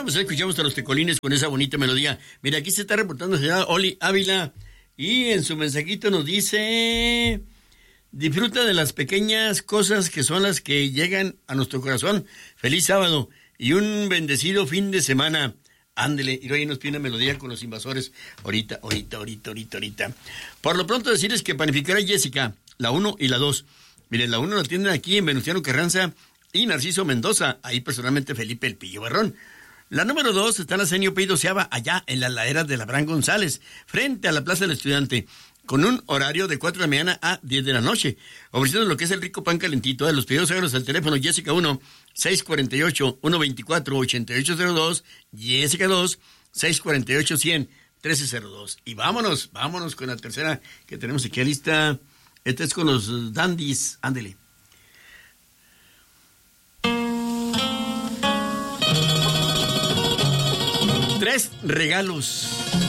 pues escuchamos a los tecolines con esa bonita melodía. Mira, aquí se está reportando la señora Oli Ávila y en su mensajito nos dice: disfruta de las pequeñas cosas que son las que llegan a nuestro corazón. Feliz sábado y un bendecido fin de semana. Ándele, y hoy nos pide una melodía con los invasores. Ahorita. Por lo pronto decirles que Panificadora Jessica, la 1 y la 2. Miren, la 1 la tienen aquí en Venustiano Carranza y Narciso Mendoza. Ahí personalmente Felipe El Pillo Barrón. La número 2 está en Arsenio P. Doceava, allá en las laderas de Abraham González, frente a la Plaza del Estudiante, con un horario de 4 de la mañana a 10 de la noche, ofreciendo lo que es el rico pan calentito. De los pedidos háganos al teléfono Jessica 1, 648-124-8802, Jessica 2, 648-100-1302. Y vámonos con la tercera que tenemos aquí lista. Esta es con los dandies, ándele. Tres regalos.